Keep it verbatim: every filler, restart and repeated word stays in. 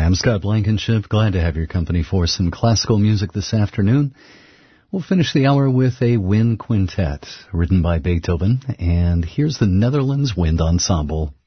Hi, I'm Scott Blankenship. Glad to have your company for some classical music this afternoon. We'll finish the hour with a wind quintet written by Beethoven, and here's the Netherlands Wind Ensemble.